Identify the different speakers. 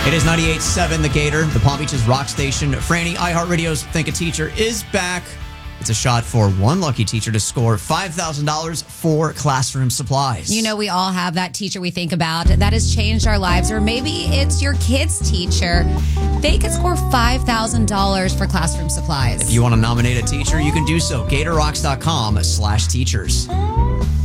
Speaker 1: It is 98.7 The Gator, the Palm Beach's rock station. Franny, iHeartRadio's Think a Teacher is back. It's a shot for one lucky teacher to score $5,000 for classroom supplies.
Speaker 2: You know, we all have that teacher we think about that has changed our lives, or maybe it's your kid's teacher. They could score $5,000 for classroom supplies.
Speaker 1: If you want to nominate a teacher, you can do so. GatorRocks.com/teachers.